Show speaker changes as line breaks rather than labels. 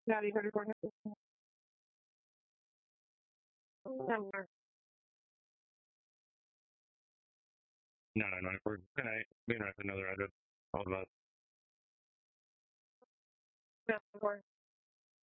Daddy, heard it going somewhere. No, no, no. We're gonna be interested in another edit. All of us. Yeah,